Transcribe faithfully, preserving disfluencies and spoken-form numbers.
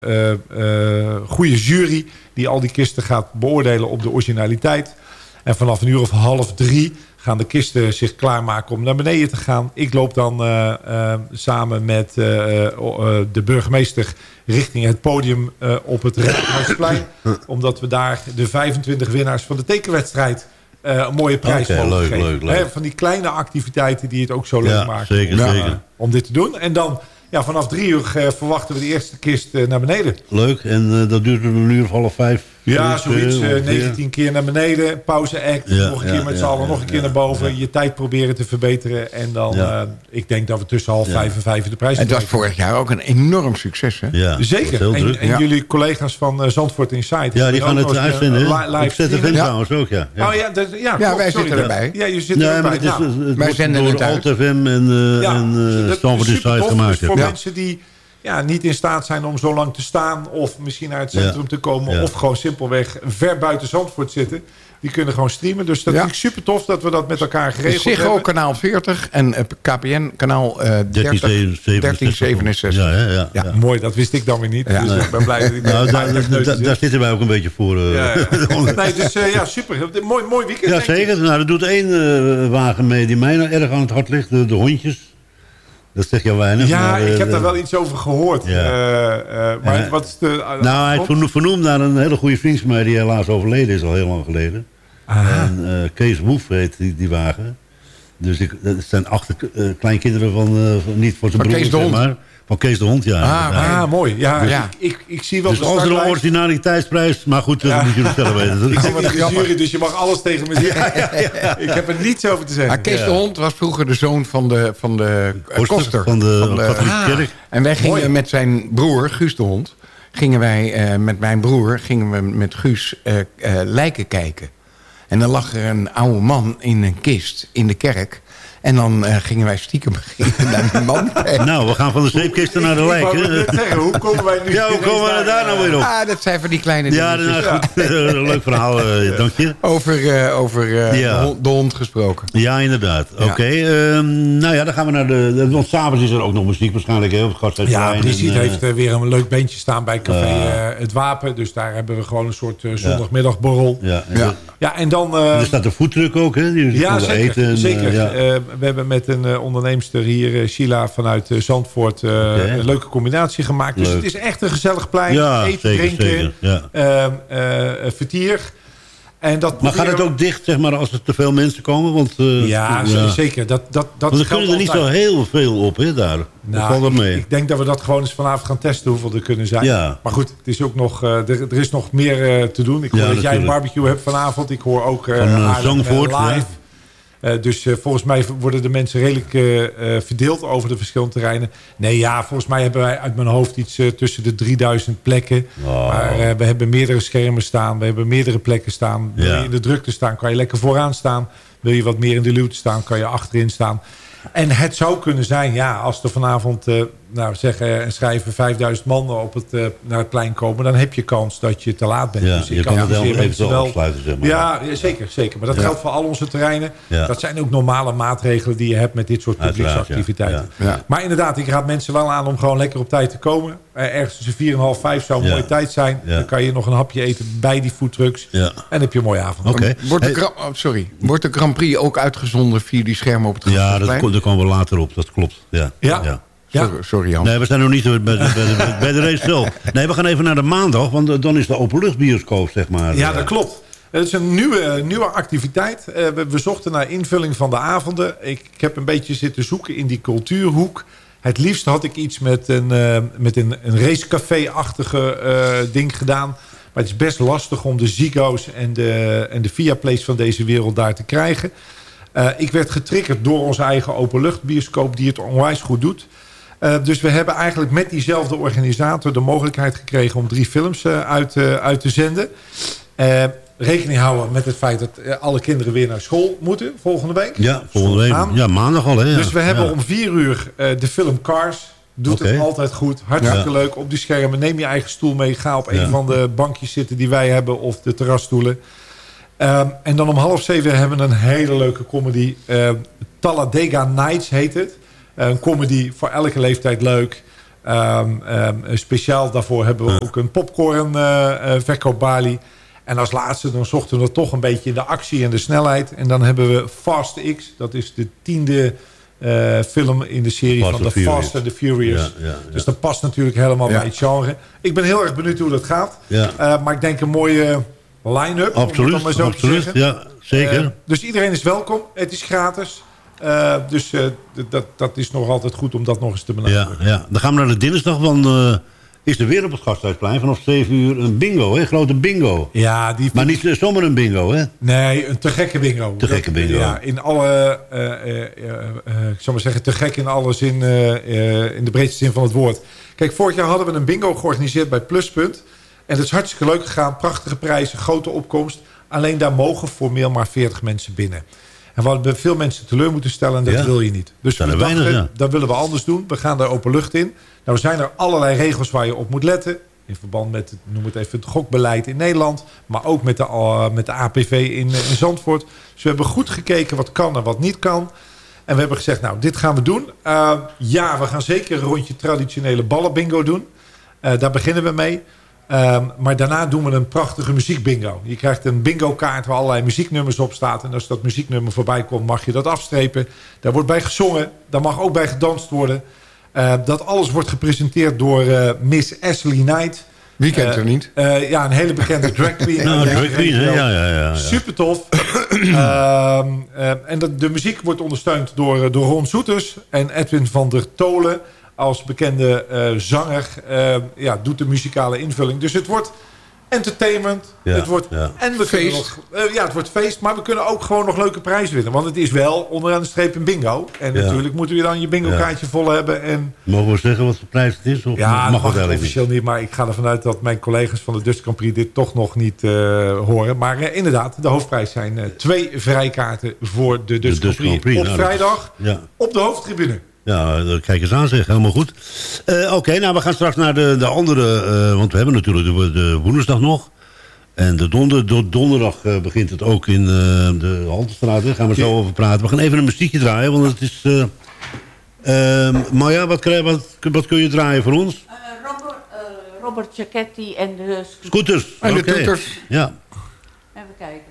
uh, uh, goede jury die al die kisten gaat beoordelen op de originaliteit. En vanaf een uur of half drie gaan de kisten zich klaarmaken om naar beneden te gaan. Ik loop dan uh, uh, samen met uh, uh, de burgemeester richting het podium uh, op het Raadhuisplein. Omdat we daar de vijfentwintig winnaars van de tekenwedstrijd uh, een mooie prijs okay, mogen leuk, geven. leuk, leuk. He, van die kleine activiteiten die het ook zo leuk ja, maken. Zeker, om, zeker. Uh, om dit te doen. En dan ja, vanaf drie uur uh, verwachten we de eerste kist uh, naar beneden. Leuk, en uh, dat duurt een uur of half vijf? Ja, dus, zoiets. Uh, uh, negentien keer naar beneden. Pauze act. Ja, nog een ja, keer met z'n ja, allen. ja, nog een keer ja, naar boven. ja. Je tijd proberen te verbeteren. En dan, Ja. uh, ik denk dat we tussen half Ja. vijf en vijf de prijs Het was krijgen. vorig jaar ook een enorm succes, hè? Ja, Zeker. heel En, druk. en Ja. jullie collega's van uh, Zandvoort Insight. Ja, die gaan het uitzenden. Li- Op live Z F M streamen. Ja. trouwens ook, ja. ja. Oh ja, dat, ja, Ja, klopt, wij sorry. zitten erbij. Ja, je zit Nee, erbij. maar het, is, Nou, het Wij wordt zenden door het uit. Alt F M en, uh, ja, en uh, dat Zandvoort is Insight supertof. gemaakt. Dus voor ja. mensen die ja, niet in staat zijn om zo lang te staan... of misschien naar het centrum Ja. te komen... Ja. of gewoon simpelweg ver buiten Zandvoort zitten... die kunnen gewoon streamen. Dus dat Ja. vind ik super tof dat we dat met elkaar geregeld Ziggo hebben. kanaal veertig en uh, K P N kanaal uh, dertien zevenenzestig. Ja, ja, ja, Ja. ja. Mooi, dat wist ik dan weer niet. Ja. Dus ik ben blij dat ik... Nou, bij daar, de daar, techneuten daar, zit. daar zitten wij ook een beetje voor. Uh. Ja, ja. Nee, dus uh, ja, super. Mooi, mooi weekend. Ja, denk ik. zeker. Nou, er doet één uh, wagen mee die mij nou erg aan het hart ligt. De, de hondjes. Dat zeg je weinig. Ja, maar, ik heb uh, daar wel iets over gehoord. Ja. Uh, uh, maar Ja. wat is de... Uh, Nou, hij is verno- vernoemd naar een hele goede vriend van mij... die helaas overleden is, al heel lang geleden. Aha. En uh, Kees Woef heet die, die wagen. Dus ik, dat zijn acht uh, kleinkinderen van... Uh, van niet voor zijn Van broer, Kees de zeg Hond. maar. Van Kees de Hond, ja. Ah, inderdaad. Ah, mooi. Ja, Ja. Ik, ik, ik zie wel Dus de als er een startlijst. originaliteitsprijs... Maar goed, dat Ja. moet je nog zelf weten. Ik zit wat in de grappig. jury, dus je mag alles tegen me zeggen. Ik heb er niets over te zeggen. Maar Kees Ja. de Hond was vroeger de zoon van de, van de uh, Koster, koster. van de Van de- katholieke Ah. kerk. En wij gingen Mooi. met zijn broer, Guus de Hond... gingen wij uh, met mijn broer, gingen we met Guus uh, uh, lijken kijken. En dan lag er een oude man in een kist in de kerk... En dan uh, gingen wij stiekem naar die man kijken. Nou, we gaan van de zeepkisten naar de Ik lijk. wou net hè? zeggen, hoe komen wij nu... Ja, hoe komen we daar nou weer op? Ah, dat zijn van die kleine Ja, dingetjes. nou, goed. Leuk verhaal, uh, dank je. Over, uh, over uh, Ja. de, hond, de hond gesproken. Ja, inderdaad. Oké. Ja. Okay, um, nou ja, dan gaan we naar de... Want s'avonds is er ook nog muziek waarschijnlijk. Heel Ja, Brigitte uh, heeft uh, weer een leuk bandje staan bij Café Uh. uh, Het Wapen. Dus daar hebben we gewoon een soort uh, zondagmiddagborrel. Ja, Ja, en Ja. de- ja en dan... Uh, er staat een foodtruck ook, hè? Die ja, konden zeker. eten en, zeker. uh, ja. Uh, we hebben met een uh, onderneemster hier, uh, Sheila vanuit uh, Zandvoort... Uh, Okay. een leuke combinatie gemaakt. Dus Leuk. het is echt een gezellig plein. Ja, eten, zeker, drinken, zeker, ja. uh, uh, vertier. En dat Maar gaat het ook dicht, zeg maar, als er te veel mensen komen? Want, uh, Ja, ja. zeker. Dat, dat, dat Want er geldt kunnen er niet altijd. zo heel veel op, hè, daar. Nou, Of valt dat mee? Ik, ik denk dat we dat gewoon eens vanavond gaan testen hoeveel er kunnen zijn. Ja. Maar goed, het is ook nog, uh, er, er is nog meer uh, te doen. Ik hoor Ja, dat jij een natuurlijk. barbecue hebt vanavond. Ik hoor ook uh, Van, uh, Haarlem, uh, Zandvoort, live. ja. Uh, dus uh, volgens mij worden de mensen redelijk uh, uh, verdeeld over de verschillende terreinen. Nee, ja, volgens mij hebben wij uit mijn hoofd iets uh, tussen de drieduizend plekken. Oh. Maar uh, we hebben meerdere schermen staan. We hebben meerdere plekken staan. Wil Ja. je in de drukte staan, kan je lekker vooraan staan. Wil je wat meer in de luwte staan, kan je achterin staan. En het zou kunnen zijn, ja, als er vanavond uh, nou, zeggen en schrijven vijfduizend man op het, uh, naar het plein komen... dan heb je kans dat je te laat bent. Ja, dus ik je kan het wel adviseer mensen eventueel wel- afsluiten, zeg maar. Ja, ja, zeker, zeker. Maar dat Ja. geldt voor al onze terreinen. Ja. Dat zijn ook normale maatregelen die je hebt met dit soort Uiteraard, publieksactiviteiten. ja. Ja. Maar inderdaad, ik raad mensen wel aan om gewoon lekker op tijd te komen. Uh, ergens tussen vier en half vijf zou een Ja. mooie tijd zijn. Ja. Dan kan je nog een hapje eten bij die foodtrucks. Ja. En dan heb je een mooie avond. Oké. Wordt, de Hey, Gra- oh, sorry. Wordt de Grand Prix ook uitgezonden via die schermen op het ja, dat, Gasthuisplein? ko- daar komen we later op. Dat klopt. Ja. Ja. ja. Ja. Sorry, sorry Jan. Nee, we zijn nog niet bij de, bij de, bij de race zelf. Nee, we gaan even naar de maandag, want dan is de openluchtbioscoop, zeg maar. Ja, dat klopt. Het is een nieuwe, nieuwe activiteit. Uh, we, we zochten naar invulling van de avonden. Ik, ik heb een beetje zitten zoeken in die cultuurhoek. Het liefst had ik iets met een, uh, met een, een racecafé-achtige uh, ding gedaan. Maar het is best lastig om de Ziggo's en de, en de Viaplays van deze wereld daar te krijgen. Uh, ik werd getriggerd door onze eigen openluchtbioscoop die het onwijs goed doet. Uh, dus we hebben eigenlijk met diezelfde organisator de mogelijkheid gekregen om drie films uh, uit, uh, uit te zenden. Uh, rekening houden met het feit dat uh, alle kinderen weer naar school moeten volgende week. Ja, volgende week. Aan. Ja, maandag al, hè. Ja. Dus we hebben ja. om vier uur uh, de film Cars. Doet Oké. het altijd goed. Hartstikke Ja. leuk. Op die schermen. Neem je eigen stoel mee. Ga op Ja. een van de bankjes zitten die wij hebben. Of de terrasstoelen. Um, en dan om half zeven hebben we een hele leuke comedy. Uh, Talladega Nights heet het. Uh, een comedy voor elke leeftijd leuk. Um, um, speciaal daarvoor hebben we ook een popcorn uh, uh, verkoopbalie. En als laatste, dan zochten we toch een beetje in de actie en de snelheid. En dan hebben we Fast X. Dat is de tiende uh, film in de serie Fast van The Furious. Fast and the Furious. Ja, ja, ja. Dus dat past natuurlijk helemaal Ja. bij het genre. Ik ben heel erg benieuwd hoe dat gaat. Ja. Uh, maar ik denk een mooie line-up. om het Absoluut, dan maar zo te absoluut. zeggen. Ja, zeker. Uh, dus iedereen is welkom. Het is gratis. Uh, dus uh, d- dat, dat is nog altijd goed om dat nog eens te ja, benadrukken. ja. Dan gaan we naar de dinsdag, want uh, is er weer op het Gasthuisplein vanaf zeven uur een bingo, hè? Grote bingo. Ja, die Maar niet uh, zomaar een bingo, hè? Nee, een te gekke bingo. Te gekke bingo. Ja, in alle, uh, uh, uh, uh, ik zou maar zeggen, te gek in alle zin, uh, uh, in de breedste zin van het woord. Kijk, vorig jaar hadden we een bingo georganiseerd bij Pluspunt. En dat is hartstikke leuk gegaan. Prachtige prijzen, grote opkomst. Alleen daar mogen formeel maar veertig mensen binnen. En we hadden veel mensen teleur moeten stellen en dat Ja. wil je niet. Dus Zijn we er dachten, weinig, ja. dat willen we anders doen. We gaan daar open lucht in. Nou zijn er allerlei regels waar je op moet letten. In verband met, noem het even, het gokbeleid in Nederland. Maar ook met de, uh, met de A P V in, uh, in Zandvoort. Dus we hebben goed gekeken wat kan en wat niet kan. En we hebben gezegd, nou, dit gaan we doen. Uh, ja, we gaan zeker een rondje traditionele ballenbingo doen. Uh, daar beginnen we mee. Um, maar daarna doen we een prachtige muziekbingo. Je krijgt een bingo kaart waar allerlei muzieknummers op staan. En als dat muzieknummer voorbij komt, mag je dat afstrepen. Daar wordt bij gezongen. Daar mag ook bij gedanst worden. Uh, dat alles wordt gepresenteerd door uh, Miss Ashley Knight. Wie kent Uh, er niet? Uh, ja, een hele bekende drag queen. Nou, Ja, drag queen, hè? Ja, ja, ja, ja. Super tof. uh, uh, en de, de muziek wordt ondersteund door, door Ron Soeters en Edwin van der Tolen. Als bekende uh, zanger uh, ja, doet de muzikale invulling. Dus het wordt entertainment. Ja, het wordt, ja. en we Feest. Nog, uh, ja, het wordt feest. Maar we kunnen ook gewoon nog leuke prijzen winnen. Want het is wel onderaan de streep een bingo. En Ja. natuurlijk moeten we dan je bingo kaartje vol hebben. En Mogen we zeggen wat voor prijs het is? Of ja, mag dat mag het ik eigenlijk officieel niet. Maar ik ga ervan uit dat mijn collega's van de Dutch Grand Prix dit toch nog niet uh, horen. Maar uh, inderdaad, de hoofdprijs zijn uh, twee vrijkaarten voor de Dutch, Dutch Grand Prix. Grand Prix, Op nou, dat- vrijdag Ja. op de hoofdtribune. Ja, dat- kijk eens aan zeg. Helemaal goed. Uh, Oké, okay, nou we gaan straks naar de, de andere... Uh, want we hebben natuurlijk de, de woensdag nog. En de donder, de donderdag uh, begint het ook in uh, de Haltestraat. Daar gaan we zo over praten. We gaan even een muziekje draaien, want het is... Uh, uh, Maya, wat, krijg- wat, wat kun je draaien voor ons? Uh, Robert, uh, Robert Giacchetti en de Scooters. En de Oké. toeters. Ja. Even kijken.